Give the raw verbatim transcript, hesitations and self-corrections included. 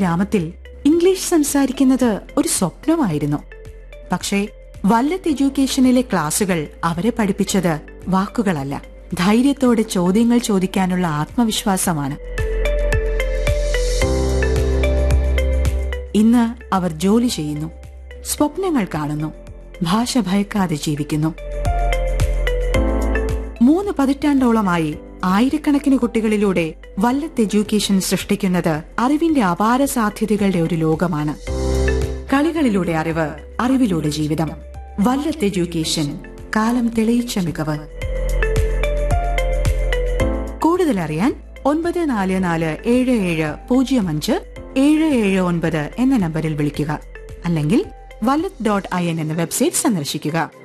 ഗ്രാമത്തിൽ ഇംഗ്ലീഷ് സംസാരിക്കുന്നത് ഒരു സ്വപ്നമായിരുന്നു. പക്ഷേ വല്ലത്ത് എഡ്യൂക്കേഷനിലെ ക്ലാസുകൾ അവരെ പഠിപ്പിച്ചത് വാക്കുകളല്ല, ധൈര്യത്തോടെ ചോദ്യങ്ങൾ ചോദിക്കാനുള്ള ആത്മവിശ്വാസമാണ്. ഇന്ന് അവർ ജോലി ചെയ്യുന്നു, സ്വപ്നങ്ങൾ കാണുന്നു, ഭാഷ ഭയക്കാതെ ജീവിക്കുന്നു. മൂന്ന് പതിറ്റാണ്ടോളമായി ആയിരക്കണക്കിന് കുട്ടികളിലൂടെ വല്ലത്ത് എഡ്യൂക്കേഷൻ സൃഷ്ടിക്കുന്നത് അറിവിന്റെ അപാര സാധ്യതകളുടെ ഒരു ലോകമാണ്. കളികളിലൂടെ അറിവ്, അറിവിലൂടെ ജീവിതം. വല്ലത്ത് എഡ്യൂക്കേഷൻ, കാലം തെളിയിച്ച മികവ്. കൂടുതൽ അറിയാൻ ഒൻപത് നാല് നാല് ഏഴ് ഏഴ് പൂജ്യം അഞ്ച് ഏഴ് ഏഴ് ഒൻപത് എന്ന നമ്പറിൽ വിളിക്കുക. അല്ലെങ്കിൽ വല്ലത്ത് ഡോട്ട് ഐ എൻ എന്ന വെബ്സൈറ്റ് സന്ദർശിക്കുക.